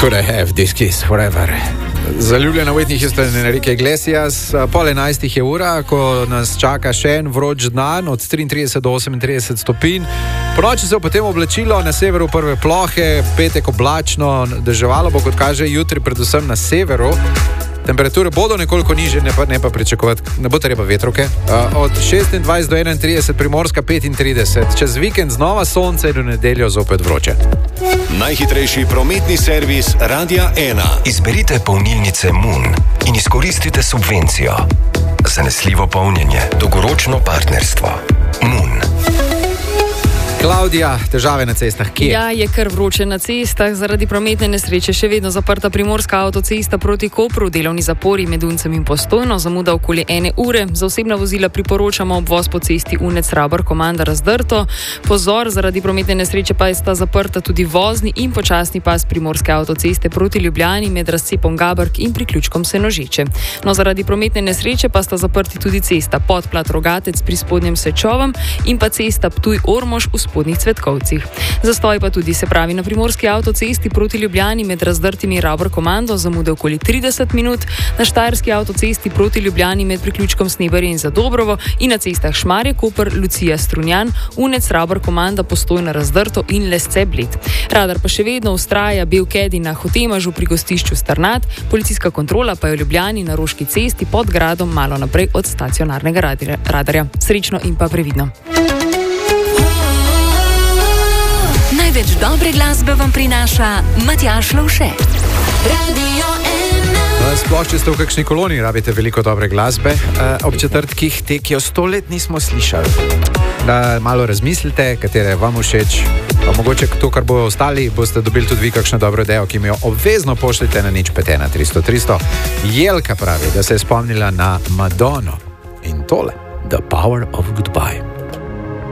Could I have this kiss forever? Zaljubljena umetnik je Enrique Iglesias. Pol 11 je ura, ko nas čaka še en vroč dan od 33 do 38 stopinj. Po noči se bo potem oblačilo, na severu prve plohe, petek oblačno, deževalo bo, kot kaže, jutri predvsem na severu. Temperature bodo nekoliko nižje, ne pa pričakovati, ne bo treba vetrovke. Od 26 do 31, Primorska 35, čez vikend znova sonce in v nedeljo zopet vroče. Najhitrejši prometni servis Radia 1. Izberite polnilnice Moon in izkoristite subvencijo. Zanesljivo polnjenje, dolgoročno partnerstvo. Moon. Klaudija, težave na cestah, kje? Ja, je kar vroče na cestah. Zaradi prometne nesreče še vedno zaprta primorska avtocesta proti Kopru, delovni zapori med Uncem in Postojno, zamuda okoli 1 ure. Za osebna vozila priporočamo obvoz po cesti Unec-Rabor-Komanda Razdrto. Pozor, zaradi prometne nesreče pa sta zaprta tudi vozni in počasni pas primorske avtoceste proti Ljubljani med razcepom Gabrk in priključkom Senožeče. No, zaradi prometne nesreče pa sta zaprti tudi cesta Podplat-Rogatec pri Spodnjem Sečovem in pa cesta Ptuj-Ormož v Spodnjih Cvetkovcih. Zastoj pa tudi se pravi na primorski avtocesti proti Ljubljani med Razdrtimi Rabor Komando, zamude okoli 30 minut, na štajerski avtocesti proti Ljubljani med priključkom Sneberje in Zadobrovo in na cestah Šmarje Koper, Lucija Strunjan, Unec Rabor Komanda, Postojna Razdrto in Lesce Bled. Radar pa še vedno vztraja Belkedi na Hotemažu pri gostišču Starnat, policijska kontrola pa je v Ljubljani na Roški cesti pod gradom malo naprej od stacionarnega radarja. Srečno in pa previdno. Največ dobre glasbe vam prinaša Matjaž Lovše. Radio 1. Sploh, če ste v kakšni koloniji, rabite veliko dobre glasbe. Ob četrtkih te, ki jo 100 let nismo slišali. Da malo razmislite, katere vam všeč. Pa mogoče to, kar bojo ostali, boste dobili tudi vi kakšno dobro idejo, ki mi jo obvezno pošljite na 051 300 300. Jelka pravi, da se je spomnila na Madono. In tole, The Power of Goodbye.